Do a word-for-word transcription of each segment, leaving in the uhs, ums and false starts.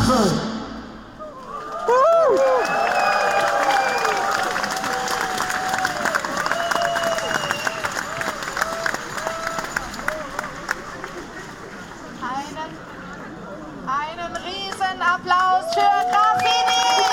Strafe. Einen, einen Riesenapplaus für Graffiti!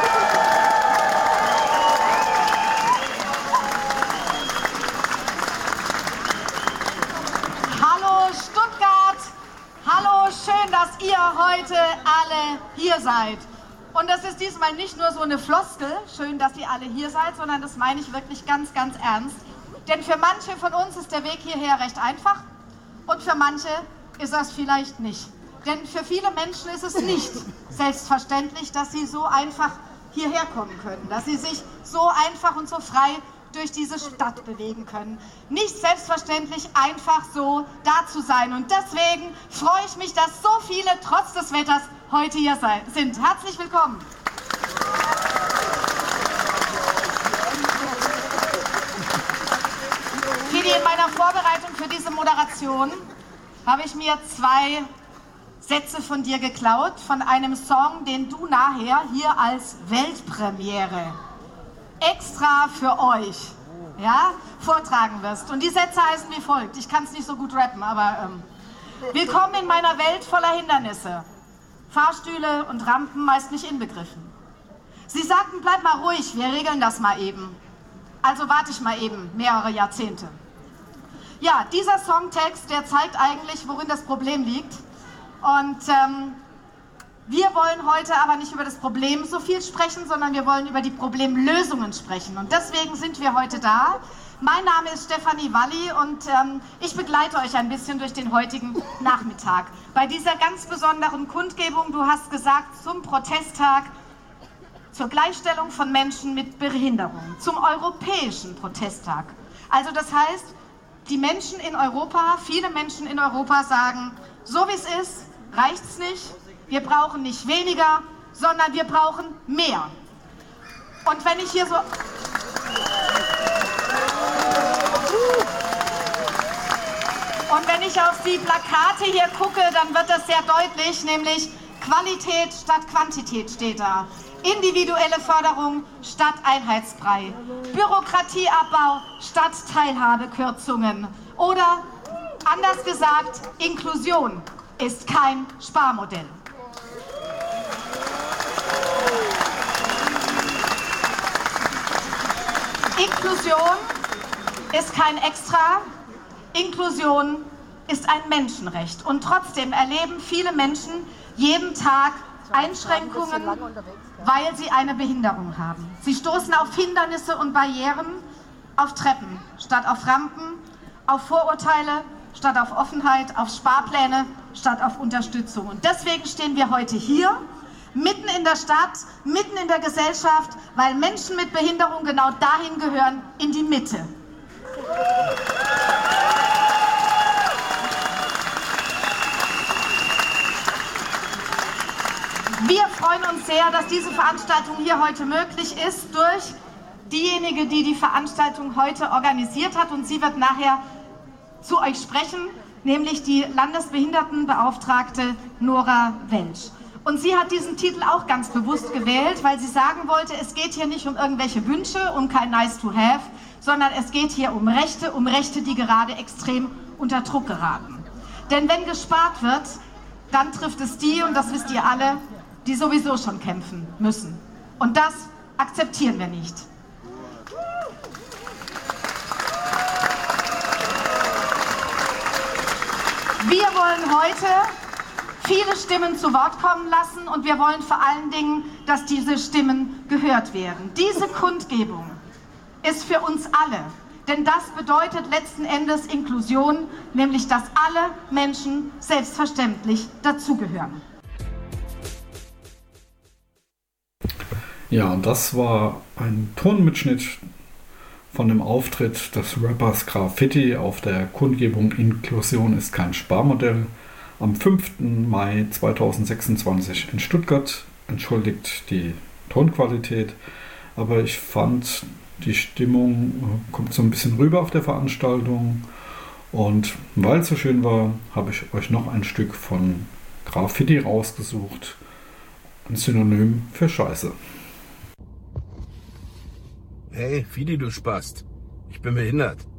Hallo Stuttgart! Hallo, schön, dass ihr heute alle hier seid. Und das ist diesmal nicht nur so eine Floskel, schön, dass ihr alle hier seid, sondern das meine ich wirklich ganz, ganz ernst. Denn für manche von uns ist der Weg hierher recht einfach und für manche ist das vielleicht nicht. Denn für viele Menschen ist es nicht selbstverständlich, dass sie so einfach hierher kommen können, dass sie sich so einfach und so frei durch diese Stadt bewegen können. Nicht selbstverständlich einfach so da zu sein. Und deswegen freue ich mich, dass so viele trotz des Wetters heute hier sein, sind. Herzlich willkommen. Fidi, in meiner Vorbereitung für diese Moderation habe ich mir zwei Sätze von dir geklaut, von einem Song, den du nachher hier als Weltpremiere extra für euch, ja, vortragen wirst. Und die Sätze heißen wie folgt. Ich kann es nicht so gut rappen, aber ähm, willkommen in meiner Welt voller Hindernisse. Fahrstühle und Rampen meist nicht inbegriffen. Sie sagten, bleib mal ruhig, wir regeln das mal eben. Also warte ich mal eben mehrere Jahrzehnte. Ja, dieser Songtext, der zeigt eigentlich, worin das Problem liegt. Und ähm, wir wollen heute aber nicht über das Problem so viel sprechen, sondern wir wollen über die Problemlösungen sprechen. Und deswegen sind wir heute da. Mein Name ist Stefanie Walli und ähm, ich begleite euch ein bisschen durch den heutigen Nachmittag. Bei dieser ganz besonderen Kundgebung, du hast gesagt, zum Protesttag zur Gleichstellung von Menschen mit Behinderung, zum europäischen Protesttag. Also das heißt, die Menschen in Europa, viele Menschen in Europa sagen, so wie es ist, reicht's nicht. Wir brauchen nicht weniger, sondern wir brauchen mehr. Und wenn ich hier so... Und wenn ich auf die Plakate hier gucke, dann wird das sehr deutlich, nämlich Qualität statt Quantität steht da. Individuelle Förderung statt Einheitsbrei. Bürokratieabbau statt Teilhabekürzungen. Oder anders gesagt, Inklusion ist kein Sparmodell. Inklusion ist kein Extra, Inklusion ist ein Menschenrecht. Und trotzdem erleben viele Menschen jeden Tag Einschränkungen, weil sie eine Behinderung haben. Sie stoßen auf Hindernisse und Barrieren, auf Treppen statt auf Rampen, auf Vorurteile statt auf Offenheit, auf Sparpläne statt auf Unterstützung. Und deswegen stehen wir heute hier, mitten in der Stadt, mitten in der Gesellschaft, weil Menschen mit Behinderung genau dahin gehören, in die Mitte. Wir freuen uns sehr, dass diese Veranstaltung hier heute möglich ist durch diejenige, die die Veranstaltung heute organisiert hat, und sie wird nachher zu euch sprechen, nämlich die Landesbehindertenbeauftragte Nora Welsch. Und sie hat diesen Titel auch ganz bewusst gewählt, weil sie sagen wollte, es geht hier nicht um irgendwelche Wünsche, um kein Nice to have, sondern es geht hier um Rechte, um Rechte, die gerade extrem unter Druck geraten. Denn wenn gespart wird, dann trifft es die, und das wisst ihr alle, die sowieso schon kämpfen müssen. Und das akzeptieren wir nicht. Wir wollen heute viele Stimmen zu Wort kommen lassen und wir wollen vor allen Dingen, dass diese Stimmen gehört werden. Diese Kundgebung ist für uns alle, denn das bedeutet letzten Endes Inklusion, nämlich dass alle Menschen selbstverständlich dazugehören. Ja, das war ein Tonmitschnitt von dem Auftritt des Rappers Graffiti auf der Kundgebung Inklusion ist kein Sparmodell am fünften Mai zweitausendsechsundzwanzig in Stuttgart. Entschuldigt die Tonqualität, aber ich fand, die Stimmung kommt so ein bisschen rüber auf der Veranstaltung, und weil es so schön war, habe ich euch noch ein Stück von Graffiti rausgesucht. ein Synonym für Scheiße. Hey, Fidi, du Spast. Ich bin behindert.